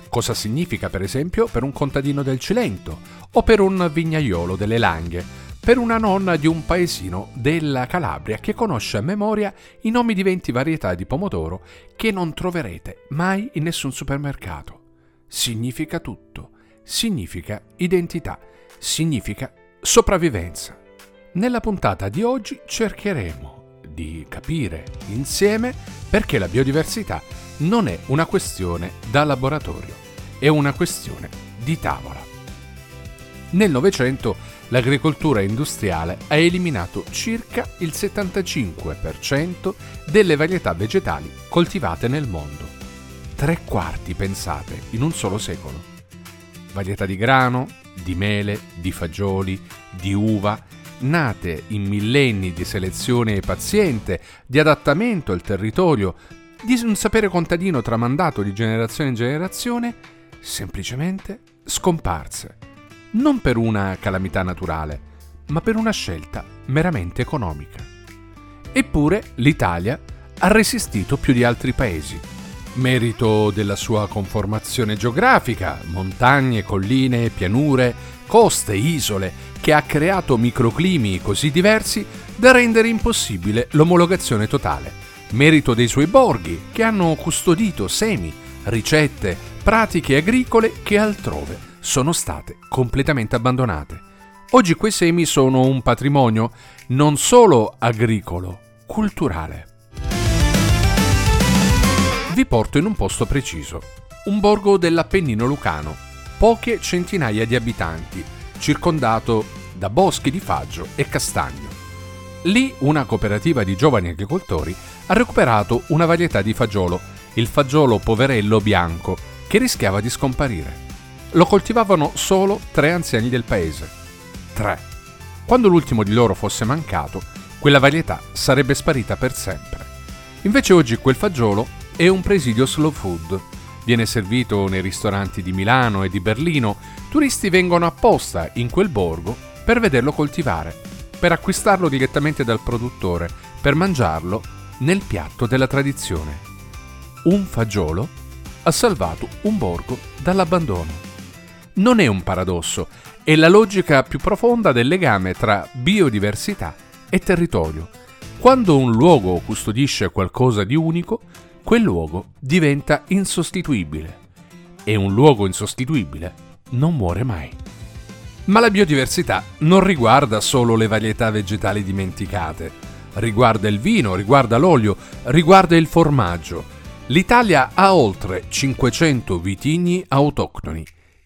Cosa significa, per esempio, per un contadino del Cilento o per un vignaiolo delle Langhe, per una nonna di un paesino della Calabria che conosce a memoria i nomi di 20 varietà di pomodoro che non troverete mai in nessun supermercato. Significa tutto, significa identità, significa sopravvivenza. Nella puntata di oggi cercheremo di capire insieme perché la biodiversità non è una questione da laboratorio, è una questione di tavola. Nel Novecento l'agricoltura industriale ha eliminato circa il 75% delle varietà vegetali coltivate nel mondo. 3/4, pensate, in un solo secolo. Varietà di grano, di mele, di fagioli, di uva, nate in millenni di selezione paziente, di adattamento al territorio, di un sapere contadino tramandato di generazione in generazione, semplicemente scomparse. Non per una calamità naturale, ma per una scelta meramente economica. Eppure l'Italia ha resistito più di altri paesi. Merito della sua conformazione geografica, montagne, colline, pianure, coste, isole, che ha creato microclimi così diversi da rendere impossibile l'omologazione totale. Merito dei suoi borghi, che hanno custodito semi, ricette, pratiche agricole che altrove sono state completamente abbandonate. Oggi quei semi sono un patrimonio non solo agricolo, culturale. Vi porto in un posto preciso, un borgo dell'Appennino lucano, poche centinaia di abitanti, circondato da boschi di faggio e castagno. Lì una cooperativa di giovani agricoltori ha recuperato una varietà di fagiolo, il fagiolo poverello bianco, che rischiava di scomparire. Lo coltivavano solo 3 anziani del paese. 3. Quando l'ultimo di loro fosse mancato, quella varietà sarebbe sparita per sempre. Invece oggi quel fagiolo è un presidio slow food. Viene servito nei ristoranti di Milano e di Berlino. Turisti vengono apposta in quel borgo per vederlo coltivare, per acquistarlo direttamente dal produttore, per mangiarlo nel piatto della tradizione. Un fagiolo ha salvato un borgo dall'abbandono. Non è un paradosso, è la logica più profonda del legame tra biodiversità e territorio. Quando un luogo custodisce qualcosa di unico, quel luogo diventa insostituibile. E un luogo insostituibile non muore mai. Ma la biodiversità non riguarda solo le varietà vegetali dimenticate. Riguarda il vino, riguarda l'olio, riguarda il formaggio. L'Italia ha oltre 500 vitigni autoctoni.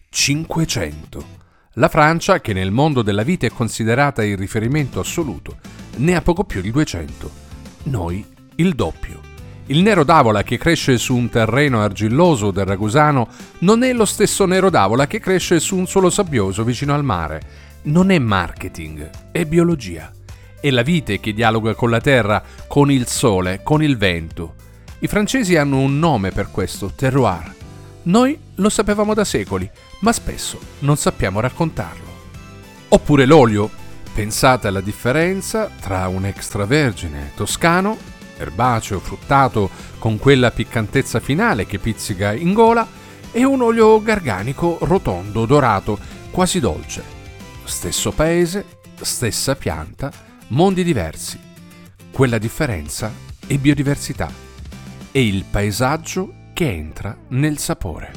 500. La Francia, che nel mondo della vite è considerata il riferimento assoluto, ne ha poco più di 200. Noi il doppio. Il nero d'avola che cresce su un terreno argilloso del Ragusano non è lo stesso nero d'avola che cresce su un suolo sabbioso vicino al mare. Non è marketing, è biologia. È la vite che dialoga con la terra, con il sole, con il vento. I francesi hanno un nome per questo, terroir. Noi lo sapevamo da secoli, ma spesso non sappiamo raccontarlo. Oppure l'olio. Pensate alla differenza tra un extravergine toscano, erbaceo, fruttato, con quella piccantezza finale che pizzica in gola, e un olio garganico, rotondo, dorato, quasi dolce. Stesso paese, stessa pianta, mondi diversi. Quella differenza è biodiversità. È il paesaggio che entra nel sapore.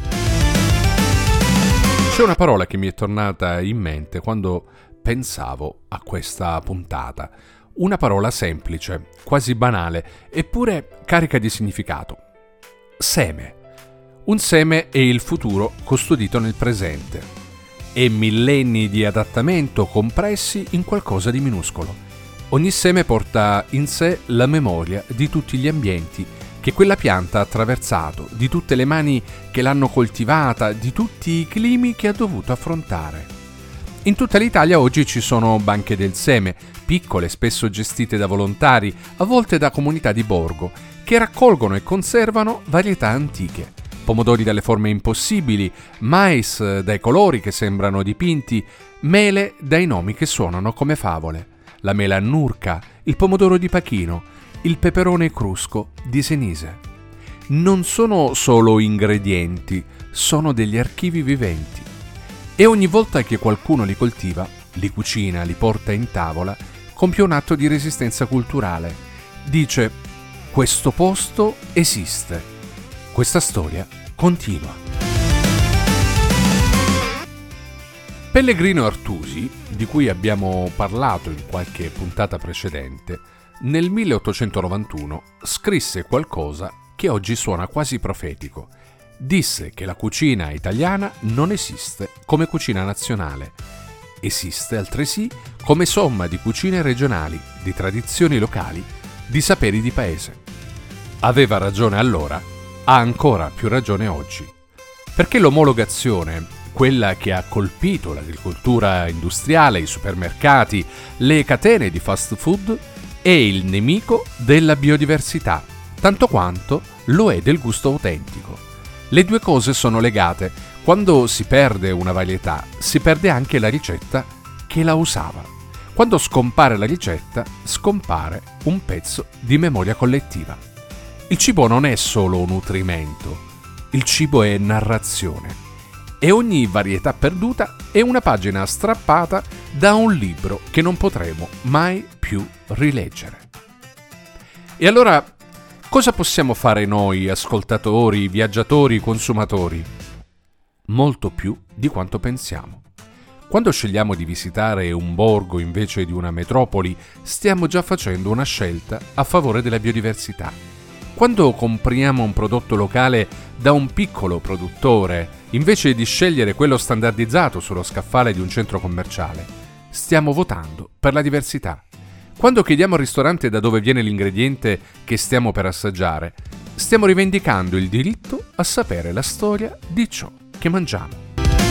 C'è una parola che mi è tornata in mente quando pensavo a questa puntata. Una parola semplice, quasi banale, eppure carica di significato. Seme. Un seme è il futuro custodito nel presente. È millenni di adattamento compressi in qualcosa di minuscolo. Ogni seme porta in sé la memoria di tutti gli ambienti che quella pianta ha attraversato, di tutte le mani che l'hanno coltivata, di tutti i climi che ha dovuto affrontare. In tutta l'Italia oggi ci sono banche del seme, piccole, spesso gestite da volontari, a volte da comunità di borgo, che raccolgono e conservano varietà antiche. Pomodori dalle forme impossibili, mais dai colori che sembrano dipinti, mele dai nomi che suonano come favole. La mela annurca, il pomodoro di Pachino, il peperone crusco di Senise. non sono solo ingredienti, sono degli archivi viventi. E ogni volta che qualcuno li coltiva, li cucina, li porta in tavola, compie un atto di resistenza culturale. Dice: questo posto esiste, questa storia continua. Pellegrino Artusi, di cui abbiamo parlato in qualche puntata precedente, nel 1891 scrisse qualcosa che oggi suona quasi profetico. Disse che la cucina italiana non esiste come cucina nazionale. Esiste altresì come somma di cucine regionali, di tradizioni locali, di saperi di paese. Aveva ragione allora, ha ancora più ragione oggi. Perché l'omologazione, quella che ha colpito l'agricoltura industriale, i supermercati, le catene di fast food, è il nemico della biodiversità, tanto quanto lo è del gusto autentico. Le due cose sono legate. Quando si perde una varietà, si perde anche la ricetta che la usava. Quando scompare la ricetta, scompare un pezzo di memoria collettiva. Il cibo non è solo nutrimento, il cibo è narrazione. E ogni varietà perduta è una pagina strappata da un libro che non potremo mai più rileggere. E allora, cosa possiamo fare noi, ascoltatori, viaggiatori, consumatori? Molto più di quanto pensiamo. Quando scegliamo di visitare un borgo invece di una metropoli, stiamo già facendo una scelta a favore della biodiversità. Quando compriamo un prodotto locale da un piccolo produttore, invece di scegliere quello standardizzato sullo scaffale di un centro commerciale, stiamo votando per la diversità. Quando chiediamo al ristorante da dove viene l'ingrediente che stiamo per assaggiare, stiamo rivendicando il diritto a sapere la storia di ciò che mangiamo.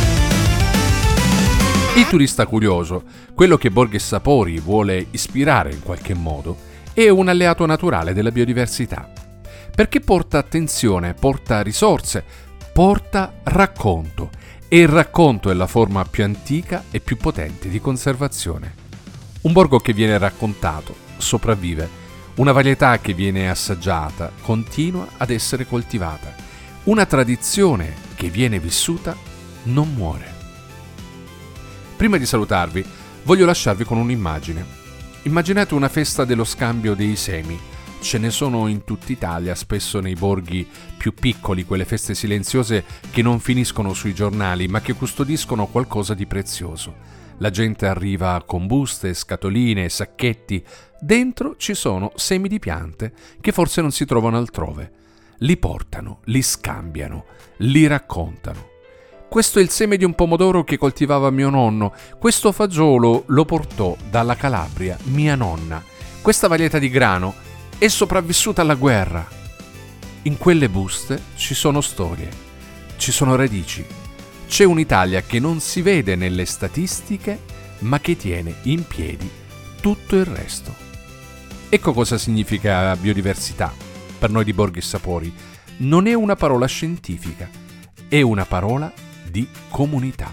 Il turista curioso, quello che Borghi Sapori vuole ispirare in qualche modo, è un alleato naturale della biodiversità. Perché porta attenzione, porta risorse, porta racconto. E il racconto è la forma più antica e più potente di conservazione. Un borgo che viene raccontato sopravvive. Una varietà che viene assaggiata continua ad essere coltivata. Una tradizione che viene vissuta non muore. Prima di salutarvi, voglio lasciarvi con un'immagine. Immaginate una festa dello scambio dei semi. Ce ne sono in tutta Italia, spesso nei borghi più piccoli, quelle feste silenziose che non finiscono sui giornali, ma che custodiscono qualcosa di prezioso. La gente arriva con buste, scatoline, sacchetti. Dentro ci sono semi di piante che forse non si trovano altrove. Li portano, li scambiano, li raccontano. Questo è il seme di un pomodoro che coltivava mio nonno. Questo fagiolo lo portò dalla Calabria mia nonna. Questa varietà di grano è sopravvissuta alla guerra. In quelle buste ci sono storie, ci sono radici. C'è un'Italia che non si vede nelle statistiche, ma che tiene in piedi tutto il resto. Ecco cosa significa biodiversità per noi di Borghi Sapori. Non è una parola scientifica, è una parola di comunità.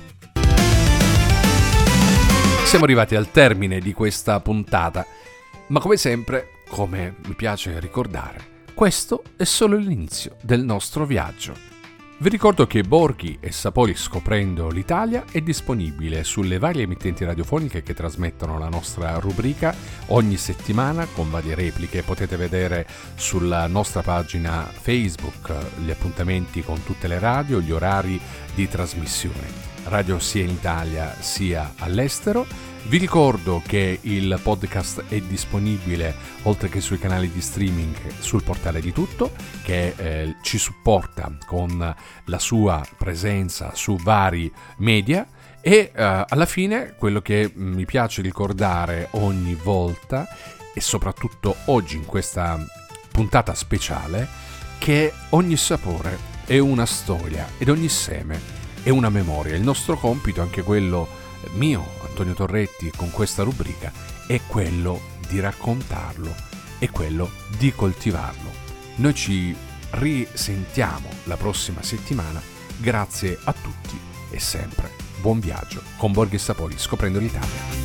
Siamo arrivati al termine di questa puntata, ma come sempre, come mi piace ricordare, questo è solo l'inizio del nostro viaggio. Vi ricordo che Borghi e Sapori scoprendo l'Italia è disponibile sulle varie emittenti radiofoniche che trasmettono la nostra rubrica ogni settimana con varie repliche. Potete vedere sulla nostra pagina Facebook gli appuntamenti con tutte le radio, gli orari di trasmissione. Radio sia in Italia sia all'estero. Vi ricordo che il podcast è disponibile oltre che sui canali di streaming sul portale di Tutto, che ci supporta con la sua presenza su vari media. E alla fine quello che mi piace ricordare ogni volta, e soprattutto oggi in questa puntata speciale, che ogni sapore è una storia ed ogni seme è una memoria. Il nostro compito, anche quello mio, Antonio Torretti, con questa rubrica, è quello di raccontarlo, è quello di coltivarlo. Noi ci risentiamo la prossima settimana. Grazie a tutti e sempre buon viaggio con Borghi Sapori scoprendo l'Italia.